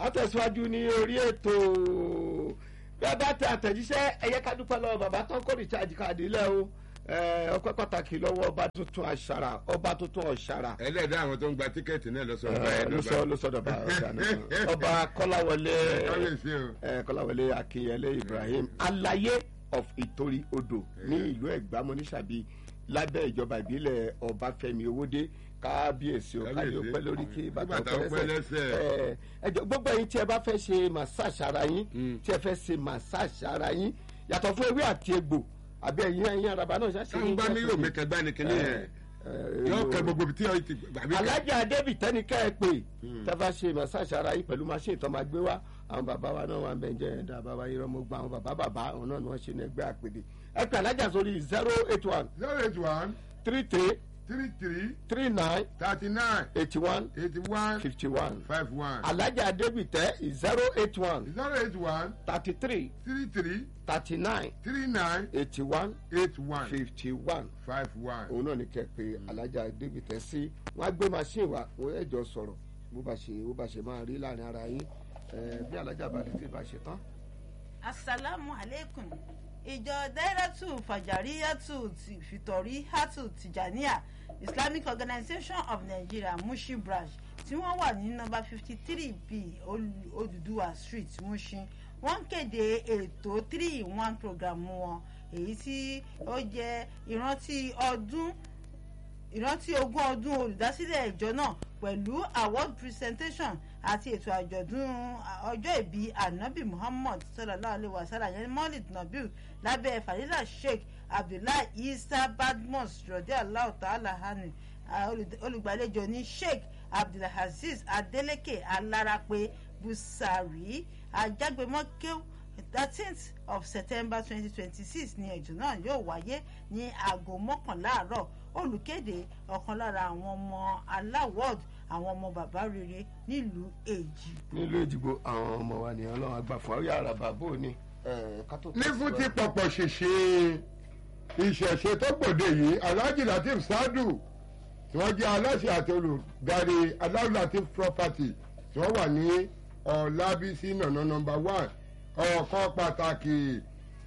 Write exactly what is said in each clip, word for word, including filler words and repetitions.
àtẹ̀síwájú ní orí ètò bí a bá tẹ àtẹ̀jíṣẹ́ ẹ̀yẹ ká dúpẹ́ lọ́wọ́ bàbá tán kó rìcháàjì káàdì ilẹ̀ o ọpẹ́ pàtàkì lọ́wọ́ ọba tuntun àṣàrà ọba tuntun ọ̀ṣàrà. ẹlẹ́dàá àwọn tó ń gba tíkẹ́ẹ̀tì náà lọ́sọ̀dọ̀ bá ọba kọ́láwọlé kọ́láwọlé akínyẹlé Ibrahim Aláyé of Ìtorí Odò ní ìlú Ẹ̀gbá mọ́nísàbí lábẹ́ ìjọba ìbílẹ̀ Ọbáfẹ́mi Owódé kábíyèsí o káyọ̀ ọpẹ́ lórí kí bàtà ọpẹ́ lẹ́sẹ̀ ẹjọ́ gbogbo ẹ̀yin tí ẹ bá fẹ́ ṣe massage ara yín tí ẹ fẹ́ ṣe massage ara yín yàtọ̀ fún ewé àti egbò àbí ẹ̀yin ẹ̀yin araba náà ṣáṣe ní. káwọn bá mi yóò mẹkẹ gbá ni kíní yẹn yóò kẹ gbogbo tí yóò ti gbà mí. alájà David tẹnikẹ́ ẹ pé tẹ́fà ṣe massage ara yín pẹ̀lú machine tó máa gbé wá àwọn bàbá wa náà wà ń bẹ̀ ń jẹ́ ẹ̀dá bàbá yìí rọ́mọ gba àwọn bàbá bàbá àwọn náà ni wọ́n ṣe ní ẹgbẹ́ àpèdè ẹ pè alájà sórí zero eight one zero eight one three three three three three nine thirty nine eighty one eighty one fifty one five one. alájà débìtẹ́ zero eight one zero eight one thirty three three three thirty nine three nine eighty one eight one fifty one five one. òun náà ní kẹ́ pé alájà débìtẹ́ sí wọ́n á gbé machine wa wọ́n ẹ̀ jọ sọ̀rọ̀ bó bá ṣe bó bá ṣe máa rí láàrin ara yín bí alájà bá lè ti bá ṣe tán. asalaamu aleykum ìjọ dairatu fajariyatu fitori hatu tijaniya Islamic Organization of Nigeria Mushin branch tí wọ́n wà ní nọ́mbà fifty three b Odùduwà street Mushin wọ́n kéde ètò three in one program wọn èyí tí ó jẹ́ ìrántí ọdún ìrántí ogún ọdún olùdásílẹ̀ ìjọ náà pẹ̀lú award presentation àti ètò àjọ̀dún ọjọ́ ìbí anabi Muhammad sallallahu alaihi wasallam yẹn Maulid Nabil lábẹ́ fàdílà Sheikh Abdullahi Isa Badmus radiyallahu ta'ala anhu olùgbàlejò ní Sheikh Abdulaziz Adeleke Alarape Busari ajágbémọ́kéw thirteenth of September twenty twenty six ni ètò náà yóò wáyé ní aago mọ́kànlá àárọ̀ olùkéde ọ̀kan lára àwọn ọmọ aláwọ̀d àwọn ọmọ bàbá rere nílùú Èjìgbò. nílùú Èjìgbò àwọn ọmọ wa ni Ọlọ́run àgbà fún àwọn yàrá bàbá òní. ní fún ti pọ̀pọ̀ ṣèṣe ìṣẹ̀ṣe tó gbòde yìí Alhaji Lateef Sadu tí wọ́n jẹ́ aláṣẹ àti olùdarí Alhaji Lateef property tí wọ́n wà ní Ọlábísí nànà nọ́mbà one ọ̀kan pàtàkì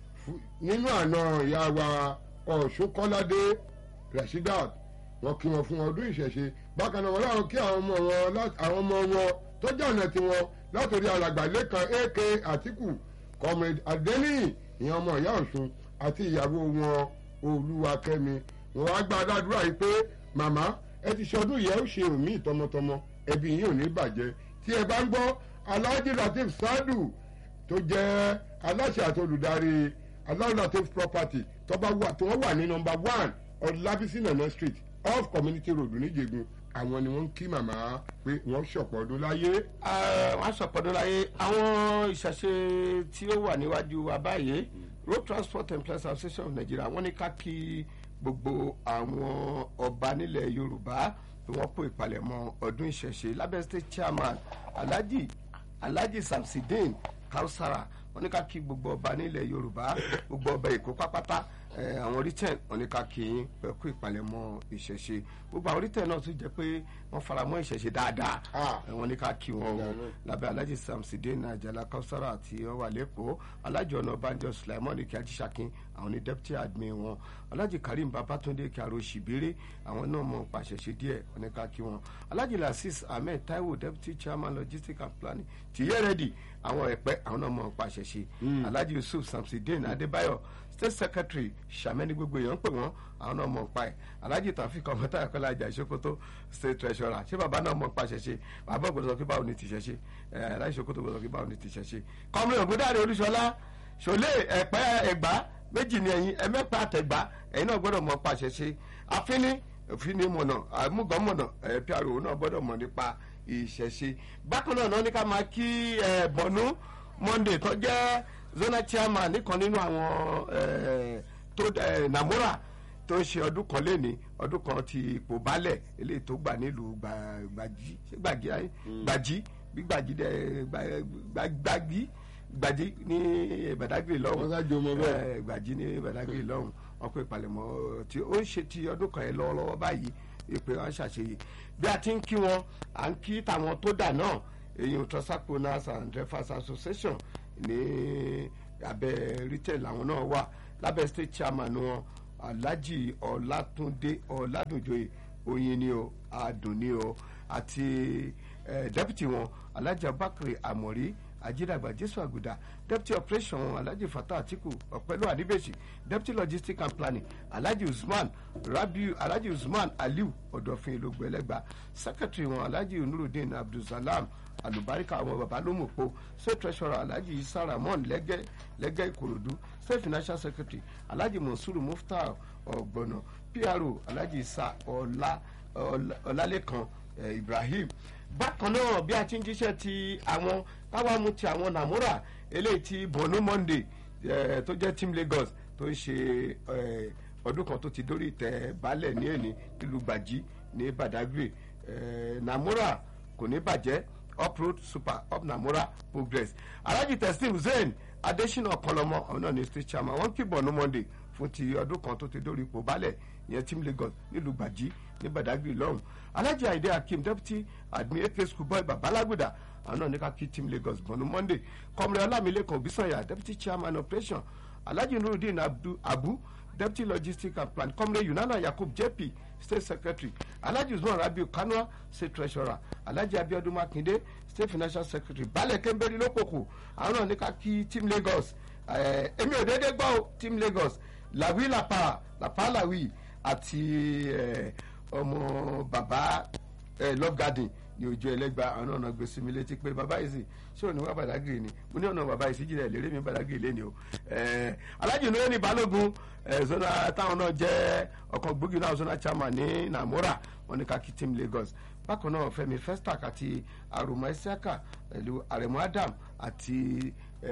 nínú àna ìyá wa Ọ̀ṣunkọ́ládé Rashidat wọ́n kí wọn fún ọdún ìṣẹ̀ṣe bákan náà wọ́n láwọn kí àwọn ọmọ wọn àwọn ọmọ wọn tó jàǹdà tiwọn látòrí alàgbà Lékan ak Àtíkù Comrade Adéníyì ìyẹn ọmọ ìyá Ọ̀ṣun àti ìyàwó wọn Olúwakẹ́mi wọn wá gba aládùúrà yìí pé màmá ẹ ti ṣọdún yẹn ó ṣe òmí tọmọtọmọ ẹbí yìí ò ní bàjẹ́ tí ẹ bá ń gbọ́ Alhaji Lateef Sadu tó jẹ́ aláṣẹ àti olùdarí Alhaji Lateef property tó wọ́n wà ní nọ́mbà one Ọlábísí nànà street off community road níjẹ̀gùn àwọn ni wọ́n ń kí màmá pé wọ́n ṣọ̀pọ̀ ọdún láyé. wọ́n ṣọ̀pọ̀ ọdún láyé àwọn ìṣàṣe tí ó wà níwájú wa báyìí Road Transport Employees Association of Nigeria wọ́n ní ká kí gbogbo àwọn ọba nílẹ̀ Yorùbá tí wọ́n kó ìpalẹ̀mọ́ ọdún ìṣẹ̀ṣe lábẹ́ state chairman Alhaji Alhaji Samsideen Kausara wọ́n ní ká kí gbogbo ọba nílẹ̀ Yorùbá gbogbo ọba Èkó pápátá àwọn return wọ́n ní ká kí yín pẹ̀kú ìpalẹ̀mọ́ ìṣẹ̀ṣe gbogbo àwọn return náà tún jẹ́ pé wọ́n faramọ́ ìṣẹ̀ṣe dáadáa wọ́n ní ká kí wọn o lábẹ́ Alhaji Samsideen Ajala Kausara àti ọwà lẹ́kọ̀ọ́ Alhaji Ọ̀nàbànjọ Sulaimon Ike Ajíṣakin àwọn ní deputy admin wọn Alhaji Karim Babatunde Kyaro Shibere àwọn náà mọ̀ pàṣẹṣe díẹ̀ wọ́n ní ká kí wọn Alhaji Lasis Ahmed Taiwo deputy chairman logistics and planning tìyẹ́ rẹ́dì àwọn ẹ̀pẹ́ àwọn náà mọ̀ pàṣẹṣe Alhaji Yusuf Samsideen Adébáyọ̀ state secretary sàmẹ́ni gbogbo èèyàn ń pè wọ́n àwọn náà mọ̀ pa ẹ̀ Alhaji Taofik ọmọọta ẹ̀kọ́lá ajá ìṣòkòtò state treasurer ṣé bàbá náà mọ̀ pa ṣẹ̀ṣe bàbá ògbódò sọ pé báwo ni ti ṣẹ̀ṣe ẹ̀ láì ṣòkòtò ògbódò sọ pé báwo ni ti ṣẹ̀ṣe kọ́mìnrin ògbódàrí Olúṣọlá ṣòlé ẹ̀pẹ́ ẹ̀gbá méjì ni ẹ̀yin ẹ̀mẹ́pẹ́ àtẹ̀gbá ẹ̀yin náà gbọ́dọ̀ mọ̀ pa ṣẹ̀ṣe àfínní òfínní mọ̀nà àmúgọ́mọ̀nà ẹ̀ P R O náà gbọ́dọ̀ mọ̀ nípa ìṣẹ̀ṣe bákan náà ní ká máa kí ẹ̀ Bọ̀nú Monday tó jẹ́ zonal chairman nìkan nínú àwọn tó Namora tó ń ṣe ọdún kan lẹ́ni ọdún kan ti ipò balẹ̀ eléyìí tó gbà nílùú gbàjí gbàjí gbàjí gbàjí gbàjí ní Badagry lọ́hùn gbàjí ní Badagry lọ́hùn ọkọ̀ ìpalẹ̀mọ́ tí ó ń ṣe ti ọdún kan yẹn lọ́wọ́lọ́wọ́ báyìí ìpè wọn ṣàṣeyè bí a ti ń kí wọn à ń kí tàwọn tó dà náà èyí transact owners and drivers association ní abẹ́ retail làwọn náà wà lábẹ́ state chairman wọn alhaji ọlátúndé ọládùnjoyè oyin ni o adùn ni o àti eh, deputy wọn alhaji abakari amori ajidagba jésù àgùdà deputy operation wọn alhaji fatah atiku ọpẹlú adébẹsì deputy logistics and planning alhaji usman rabiu alhaji usman aliu ọdọfin olóògbẹlẹgba secretary wọn alhaji nurudeen abdulsalam alubarika àwọn baba lómòpó state treasurer alhaji isa ramon lẹgẹ lẹgẹ ìkòròdú state financial secretary alhaji monsuru muftar ọgbọnọ pro alhaji isa ọlá ọlálẹkan eh, ibrahim bákan náà bí a ti ń jíṣẹ́ ti àwọn táwa mú ti àwọn nàmúrà eléyìí ti borno monday eh, tó jẹ́ team lagos tó ń ṣe eh, ọdún kan tó ti dórí ìtẹ́ balẹ̀ ní èní nílùú gbàjí ní badagry eh, nàmúrà kò ní bàjẹ́ uproad super up namora progress alhaji teslim hussein adesina ọkọlọmọ ọ̀hún náà ní state chairman wọ́n kí borno monday fún ti ọdún kan tó ti dórí ipò balẹ̀ ìyẹn team lagos nílùú gbàjí ní badagry lọ́hùn alhaji aide hakeem deputy admin ak school boy babalaguda àwọn náà ní ká kí team lagos borno monday kọmrẹ ọlámilékan obisanya deputy chairman operation alhaji nurudeen abdu abu deputy logistics and plan kọmrẹ yunana yakub jp state secretary alhaji usman rabiu kanua state treasurer alhaji abiodun makinde state financial secretary balẹ̀ kẹ́ńbẹ́rì lókòkò àwọn náà ní ká kí team lagos èmi ò déédéé gbọ́ o team lagos lawi lapa lapa lawi àti ọmọ bàbá love garden ní ojú ẹlẹ́gba àwọn ọ̀nà gbèsè mi létí pé bàbá yìí sì ṣé òní wá Badagry ni mo ní ọ̀nà bàbá yìí sì jìnnà ìlérí mi Badagry lé ni o alájì ní ní balógun zona táwọn náà jẹ́ ọkàn gbòógì náà zona chairman ní namora wọn ní káàkiri team Lagos bákan náà Fẹ́mi Festac àti Aroma Isiaka pẹ̀lú Aremu Adam àti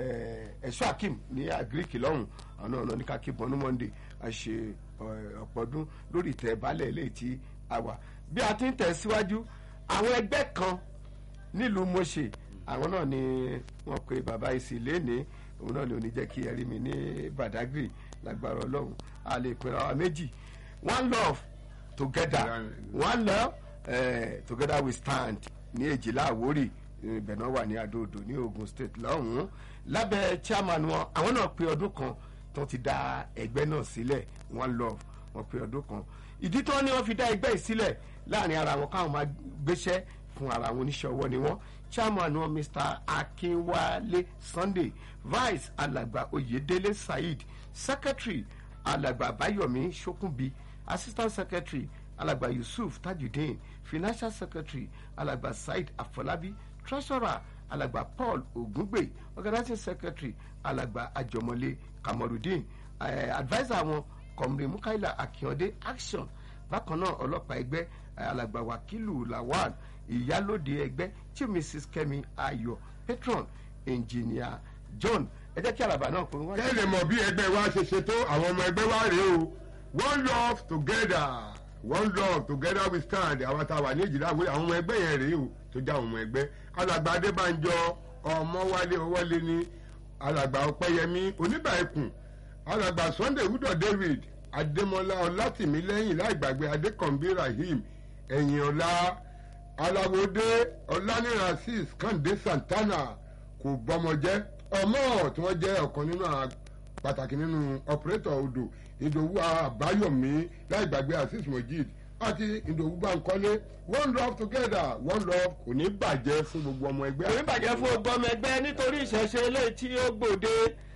ẹ̀ṣọ́ Akim ní agric lọ́hùn àwọn náà ní káàkiri bọ́nú Monday a ṣe ọ̀pọ̀ ọdún lórí ìtẹ̀ balẹ̀ eléyìí tí a wà bí a ti ń tẹ̀ síwájú àwọn ẹgbẹ́ kan nílùú Mọ̀ṣẹ́ àwọn náà ni wọ́n pe bàbá ìsì léni òun náà ni ò ní jẹ́ kí ẹ rí mi ní Badagry lágbára Ọlọ́run a lè pinra wa méjì one love together one love uh, together we stand ní èjìlá Àwórì ibẹ̀ náà wà ní Adó-Odò ní Ogun State lọ́hùn-ún lábẹ́ chairman wọn àwọn náà pe ọdún kan tó ti dá ẹgbẹ́ náà sílẹ̀ one love wọ́n pe ọdún kan ìdí tó ní wọ́n fi dá ẹgbẹ́ yìí sílẹ̀ láàrin ara wọn káwọn máa gbéṣẹ́ fún ara wọn oníṣẹ́ ọwọ́ ni wọ́n chairman wọn Mr Akínwálé Sunday vice alàgbà Oyèdélé Saheed secretary alàgbà Báyọ̀mí Ṣókùnbí assistant secretary alàgbà Yusuf Tajudeen financial secretary alàgbà Saheed Afọlábí treasurer alàgbà Paul Ògúngbè organizing secretary alàgbà Àjọmọlé Kamarudeen uh, adviser wọn Kọmrin Mukaila Akínyọ̀dé action bákan náà ọlọ́pàá ẹgbẹ́ alàgbà Wàkílù Lawal ìyálòde ẹgbẹ́ chief mrs Kẹ́mi Ayọ̀ patron engineer John ẹ jẹ́ kí alàgbà náà kó wọ́n. kẹ́ lè mọ̀ bí ẹgbẹ́ wa ṣe ṣe tó àwọn ọmọ ẹgbẹ́ wa rèé o one love together one love together we stand àwọn tá a wà ní ìjìlá àwọn àwọn ọmọ ẹgbẹ́ yẹn rèé o tó já àwọn ọmọ ẹgbẹ́ alàgbà Adébánjọ Ọmọwálé Owólé ní alàgbà Ọpẹ́yẹmí Oníbàákùn alàgbà Sunday Udo David Adémọ́lá Ọlátìmílẹ́yìn láìgbàgbé Adékànbí Rahim ẹ̀yìn ọ̀la aláwòdé ọ̀lànìrànsís Kàndé Santana kò bọ́mọjẹ́ ọmọ tí wọ́n jẹ́ ọ̀kan nínú pàtàkì nínú ọ̀pẹ́rẹ́tọ̀ odò Ìdòwú Àbáyọ̀mí láìgbàgbé Azeez Mojeed àti Ìdòwú Bánkọ́lé one love together one love kò ní bàjẹ́ fún gbogbo ọmọ ẹgbẹ́. kò ní bàjẹ́ fún gbogbo ọmọ ẹgbẹ́ nítorí ìṣẹ̀ṣe eléyìí tí ó gbòde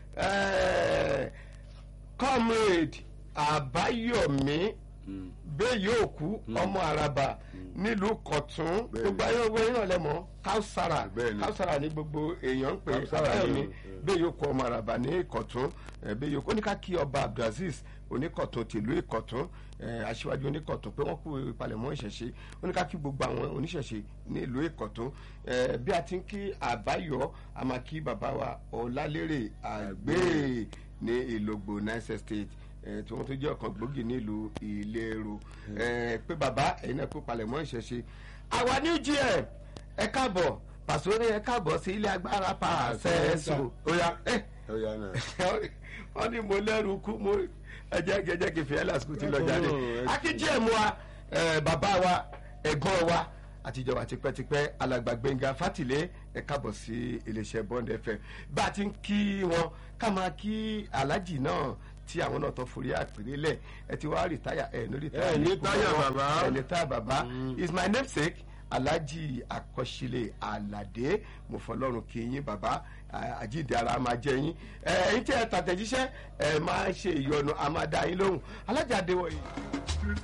comrade Àbáyọ̀mí bẹ́ẹ̀ yóò kú ọmọ Àràbà nílùú Kọ̀tún gbogbo ayé owó iná lẹ́mọ̀ Káúsàrà Káúsàrà ní gbogbo èèyàn ń pè Àbáyọ̀mí bẹ́ẹ̀ yóò kú ọmọ Àràbà ní Kọ̀tún bẹ́ẹ̀ yóò kú oníkà kí ọba Abdulaziz Oníkọ̀tún tìlú Ìkọ̀tún aṣíwájú Oníkọ̀tún pé wọ́n kú ìpalẹ̀mọ́ ìṣẹ̀ṣe oníkà kí gbogbo àwọn oníṣẹ̀ṣe nílùú Ìkọ̀tún bí a ti ń kí Àbáyọ̀ a máa kí bàbá wa Ọlálérè Àgbè ní Ìlògbò Nice Estate tí wọ́n tún jẹ́ ọ̀kan gbòógì nílùú Ìlérò pé bàbá ẹ̀yin náà kó palẹ̀mọ́ ìṣẹ̀ṣe àwa ní G M ẹ káàbọ̀ pàṣẹ ẹ káàbọ̀ sí ilé agbára pàṣẹ ẹ̀sùn oya wọ́n ní mo lẹ́rù kú mo ẹjẹ́ gẹ́gẹ́ kìfì ẹ̀ lásìkò tí lọ jáde akí G M wa bàbá wa ẹ̀gbọ́n wa àtijọba tipẹ́tipẹ́ alàgbà Gbẹ́ngà Fátìlé ẹ káàbọ̀ sí iléeṣẹ́ Bond F M bá a ti ń kí wọn ká máa kí alájì náà tí àwọn náà tó forí àpèrè lẹ̀ ẹ ti wá rìtáyà ẹ ní rìtáyà ẹ ní táyà bàbá ẹ ní táyà bàbá is my namesake Alhaji Akọ́ṣílẹ̀ Aládé mo fọlọ́run kí yín bàbá àjíǹde ara máa jẹ yín ẹ̀yin tí ẹ tàtẹ̀jíṣẹ́ ẹ máa ṣe ìyọnu a máa dá yín lóhùn Alhaji Adéwọ̀yí.